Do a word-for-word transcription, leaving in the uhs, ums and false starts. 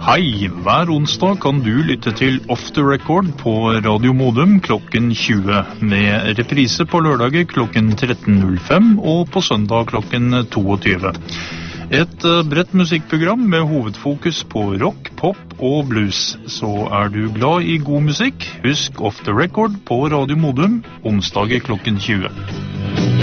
Hei, hver onsdag kan du lytte til Off the Record på Radio Modum klokken tjue, med reprise på lørdager klokken tretten null fem og på søndag klokken tjueto. Et bredt musikkprogram med hovedfokus på rock, pop og blues. Så er du glad i god musikk, husk Off the Record på Radio Modum onsdager klokken tjue.